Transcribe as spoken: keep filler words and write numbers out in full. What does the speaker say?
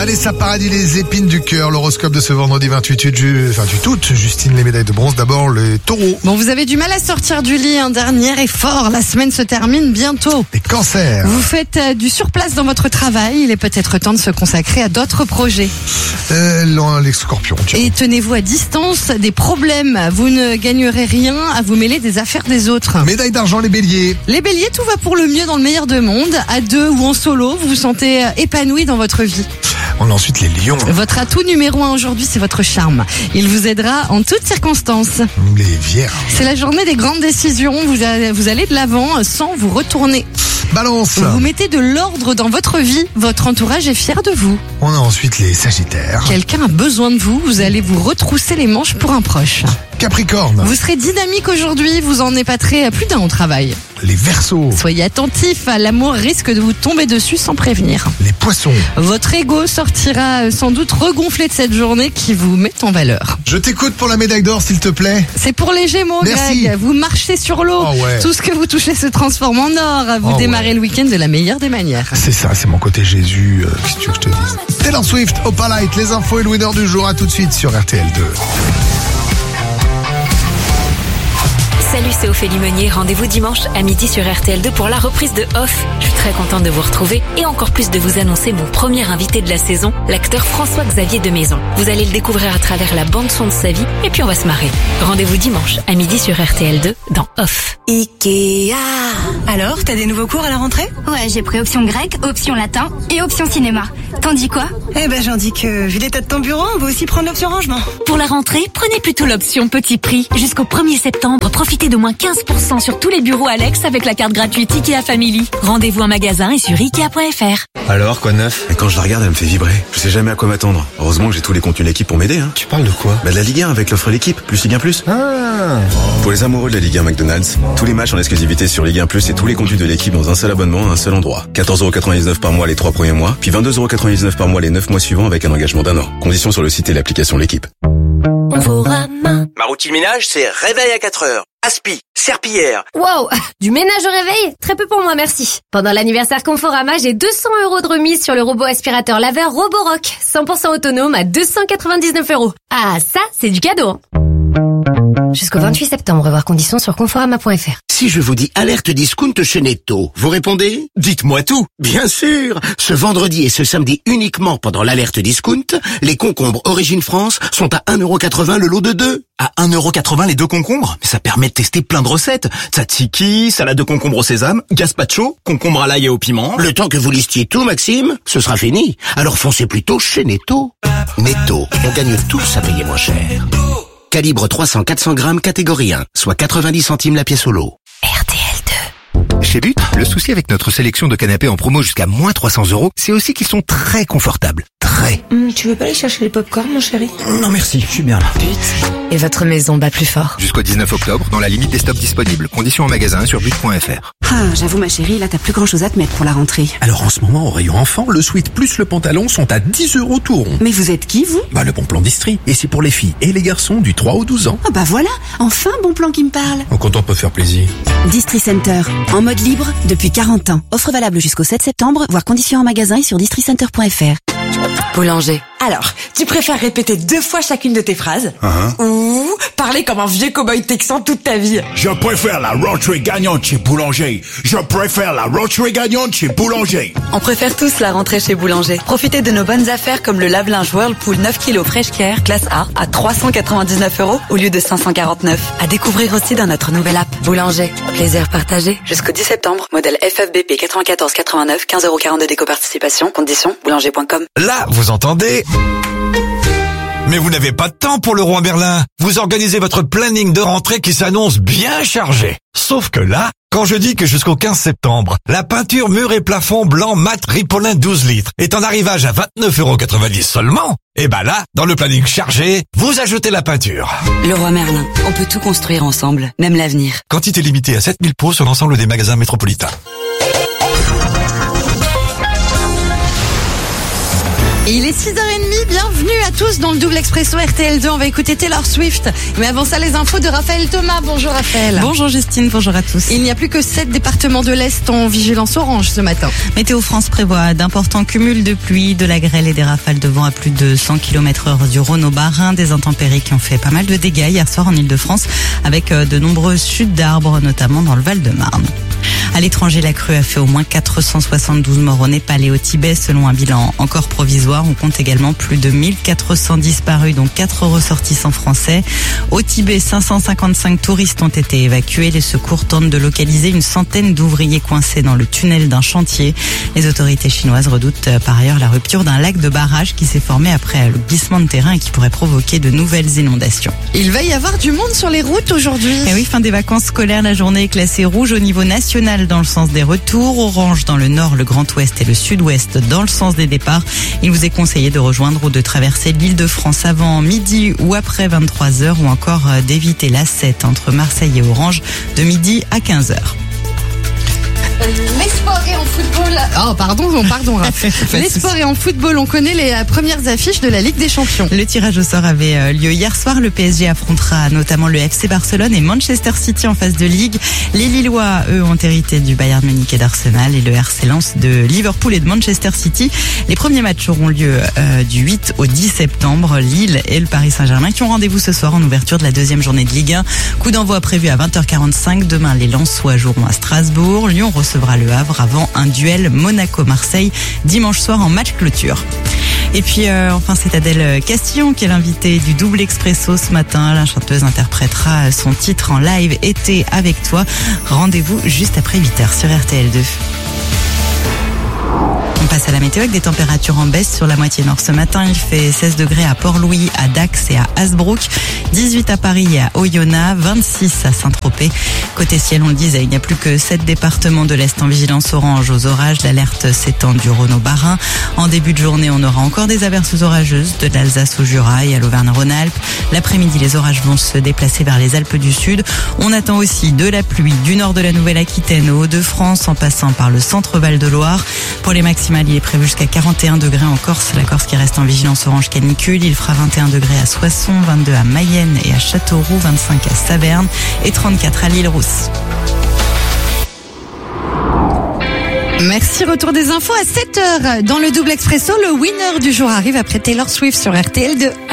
Vanessa Paradis, les épines du cœur, l'horoscope de ce vendredi vingt-huit août. Justine, les médailles de bronze, d'abord les taureaux. Bon, vous avez du mal à sortir du lit, un dernier effort, la semaine se termine bientôt. Les cancers. Vous faites euh, du surplace dans votre travail, il est peut-être temps de se consacrer à d'autres projets. Euh, les scorpions. Tiens. Et tenez-vous à distance des problèmes, vous ne gagnerez rien à vous mêler des affaires des autres. Médaille d'argent, les béliers. Les béliers, tout va pour le mieux dans le meilleur de monde, à deux ou en solo, vous vous sentez épanoui dans votre vie. On a ensuite les lions. Votre atout numéro un aujourd'hui, c'est votre charme. Il vous aidera en toutes circonstances. Les vierges. C'est la journée des grandes décisions. Vous allez, vous allez de l'avant sans vous retourner. Balance. Vous mettez de l'ordre dans votre vie. Votre entourage est fier de vous. On a ensuite les sagittaires. Quelqu'un a besoin de vous. Vous allez vous retrousser les manches pour un proche. Capricorne. Vous serez dynamique aujourd'hui. Vous en épaterez plus d'un au travail. Les verseaux. Soyez attentifs. L'amour risque de vous tomber dessus sans prévenir. Les poissons. Votre ego sortira sans doute regonflé de cette journée qui vous met en valeur. Je t'écoute pour la médaille d'or, s'il te plaît. C'est pour les Gémeaux, Merci. Greg. Vous marchez sur l'eau. Oh ouais. Tout ce que vous touchez se transforme en or. Vous Oh démarrez ouais. le week-end de la meilleure des manières. C'est ça, c'est mon côté Jésus. Euh, Qu'est-ce que tu veux que je te dise? Taylor Swift, Opalite, les infos et le winner du jour. À tout de suite sur R T L deux. Salut, c'est Ophélie Meunier. Rendez-vous dimanche à midi sur R T L deux pour la reprise de Off. Je suis très contente de vous retrouver et encore plus de vous annoncer mon premier invité de la saison, l'acteur François-Xavier de Maison. Vous allez le découvrir à travers la bande-son de sa vie et puis on va se marrer. Rendez-vous dimanche à midi sur R T L deux dans Off. Ikea. Alors, t'as des nouveaux cours à la rentrée? Ouais, j'ai pris option grec, option latin et option cinéma. T'en dis quoi? Eh ben, j'en dis que, vu l'état de ton bureau, on va aussi prendre l'option rangement. Pour la rentrée, prenez plutôt l'option petit prix. Jusqu'au premier septembre, profitez de moins quinze pour cent sur tous les bureaux Alex avec la carte gratuite Ikea Family. Rendez-vous en magasin et sur Ikea point F R. Alors, quoi de neuf? Et quand je la regarde, elle me fait vibrer. Je sais jamais à quoi m'attendre. Heureusement que j'ai tous les contenus de l'équipe pour m'aider, hein. Tu parles de quoi? Bah de la Ligue un avec l'offre l'équipe, plus Ligue un plus. Ah. Pour les amoureux de la Ligue un McDonald's, tous les matchs en exclusivité sur Ligue un plus et tous les contenus de l'équipe dans un seul abonnement à un seul endroit. quatorze euros quatre-vingt-dix-neuf par mois les trois premiers mois, puis vingt-deux euros quatre-vingt-dix-neuf par mois les neuf mois suivants avec un engagement d'un an. Conditions sur le site et l'application l'équipe. Ma routine ménage, c'est réveil à quatre heures. Aspi, serpillière. Wow, du ménage au réveil? Très peu pour moi, merci. Pendant l'anniversaire Conforama, j'ai deux cents euros de remise sur le robot aspirateur laveur Roborock, cent pour cent autonome à deux cent quatre-vingt-dix-neuf euros. Ah, ça, c'est du cadeau, hein. Jusqu'au vingt-huit septembre, voir conditions sur conforama point F R. Si je vous dis alerte discount chez Netto, vous répondez? Dites-moi tout. Bien sûr. Ce vendredi et ce samedi uniquement pendant l'alerte discount, les concombres Origine France sont à un euro quatre-vingts le lot de deux. À un euro quatre-vingts les deux concombres? Mais ça permet de tester plein de recettes. Tzatziki, salade de concombre au sésame, gazpacho, concombre à l'ail et au piment. Le temps que vous listiez tout, Maxime, ce sera fini. Alors foncez plutôt chez Netto. Netto, on gagne tous à payer moins cher. Calibre trois cents à quatre cents grammes catégorie un, soit quatre-vingt-dix centimes la pièce au lot. R T L deux. Chez But, le souci avec notre sélection de canapés en promo jusqu'à moins trois cents euros, c'est aussi qu'ils sont très confortables. Très. Hum, tu veux pas aller chercher les pop-corn, mon chéri? Non merci, je suis bien là. Et votre maison bat plus fort. Jusqu'au dix-neuf octobre, dans la limite des stocks disponibles. Conditions en magasin sur but point F R. Ah, j'avoue ma chérie, là t'as plus grand chose à te mettre pour la rentrée. Alors en ce moment, au rayon enfant, le sweat plus le pantalon sont à dix euros tout rond. Mais vous êtes qui, vous? Bah le bon plan d'Istrie. Et c'est pour les filles et les garçons du trois au douze ans. Ah bah voilà, enfin bon plan qui me parle. Donc on peut faire plaisir. Distri Center, en mode libre depuis quarante ans. Offre valable jusqu'au sept septembre, voir conditions en magasin et sur distri center point F R. Boulanger. Alors, tu préfères répéter deux fois chacune de tes phrases? Uh-huh. Ou parler comme un vieux cow-boy texan toute ta vie? Je préfère la rentrée gagnante chez Boulanger. Je préfère la rentrée gagnante chez Boulanger. On préfère tous la rentrée chez Boulanger. Profitez de nos bonnes affaires comme le lave-linge Whirlpool neuf kilos Fresh Care classe A à trois cent quatre-vingt-dix-neuf euros au lieu de cinq cent quarante-neuf. À découvrir aussi dans notre nouvelle app. Boulanger. Plaisir partagé. Jusqu'au dix septembre, modèle F F B P quatre-vingt-quatorze quatre-vingt-neuf, quinze euros quarante de déco-participation. Conditions, boulanger point com. Là, vous entendez? Mais vous n'avez pas de temps pour le roi Merlin. Vous organisez votre planning de rentrée qui s'annonce bien chargé. Sauf que là, quand je dis que jusqu'au quinze septembre, la peinture mur et plafond blanc mat Ripolin douze litres est en arrivage à vingt-neuf euros quatre-vingt-dix seulement, et ben là, dans le planning chargé, vous ajoutez la peinture. Le roi Merlin, on peut tout construire ensemble, même l'avenir. Quantité limitée à sept mille pots sur l'ensemble des magasins métropolitains. Et il est six heures trente, bienvenue à tous dans le double expresso R T L deux, on va écouter Taylor Swift. Mais avant ça, les infos de Raphaël Thomas. Bonjour Raphaël. Bonjour Justine, bonjour à tous. Il n'y a plus que sept départements de l'Est en vigilance orange ce matin. Météo France prévoit d'importants cumuls de pluie, de la grêle et des rafales de vent à plus de cent kilomètres heure du Rhône au Bas-Rhin, des intempéries qui ont fait pas mal de dégâts hier soir en Ile-de-France avec de nombreuses chutes d'arbres, notamment dans le Val-de-Marne. À l'étranger, la crue a fait au moins quatre cent soixante-douze morts au Népal et au Tibet, selon un bilan encore provisoire. On compte également plus de mille quatre cents disparus, dont quatre ressortissants français. Au Tibet, cinq cent cinquante-cinq touristes ont été évacués. Les secours tentent de localiser une centaine d'ouvriers coincés dans le tunnel d'un chantier. Les autorités chinoises redoutent par ailleurs la rupture d'un lac de barrage qui s'est formé après le glissement de terrain et qui pourrait provoquer de nouvelles inondations. Il va y avoir du monde sur les routes aujourd'hui. Et oui, fin des vacances scolaires, la journée est classée rouge au niveau national dans le sens des retours, orange dans le nord, le grand ouest et le sud-ouest dans le sens des départs. Il vous est conseillé de rejoindre ou de traverser l'Île-de-France avant midi ou après vingt-trois heures ou encore d'éviter l'A sept entre Marseille et Orange de midi à quinze heures. Les sports et en football. Oh, pardon, pardon, Raph. Les sports et en football, on connaît les premières affiches de la Ligue des Champions. Le tirage au sort avait lieu hier soir. Le P S G affrontera notamment le F C Barcelone et Manchester City en phase de Ligue. Les Lillois, eux, ont hérité du Bayern Munich et d'Arsenal et le R C Lens de Liverpool et de Manchester City. Les premiers matchs auront lieu euh, du huit au dix septembre. Lille et le Paris Saint-Germain qui ont rendez-vous ce soir en ouverture de la deuxième journée de Ligue un. Coup d'envoi prévu à vingt heures quarante-cinq. Demain, les Lensois joueront à Strasbourg. Lyon recevra le Havre avant un duel Monaco-Marseille dimanche soir en match clôture. Et puis euh, enfin c'est Adèle Castillon qui est l'invitée du double expresso ce matin. La chanteuse interprétera son titre en live Été avec toi. Rendez-vous juste après huit heures sur R T L deux. On passe à la météo avec des températures en baisse sur la moitié nord ce matin. Il fait seize degrés à Port-Louis, à Dax et à Hasbrook, dix-huit à Paris et à Oyonnax, vingt-six à Saint-Tropez. Côté ciel, on le disait, il n'y a plus que sept départements de l'Est en vigilance orange aux orages. L'alerte s'étend du Rhône au Bas-Rhin. En début de journée, on aura encore des averses orageuses de l'Alsace au Jura et à l'Auvergne-Rhône-Alpes. L'après-midi, les orages vont se déplacer vers les Alpes du Sud. On attend aussi de la pluie du nord de la Nouvelle-Aquitaine au Hauts-de-France en passant par le centre Val-de-Loire. Pour les maximales, il est prévu jusqu'à quarante et un degrés en Corse, la Corse qui reste en vigilance orange canicule. Il fera vingt et un degrés à Soissons, vingt-deux à Mayenne et à Châteauroux, vingt-cinq à Saverne et trente-quatre à l'Île-Rousse. Merci, retour des infos à sept heures. Dans le double expresso, le winner du jour arrive après Taylor Swift sur R T L deux.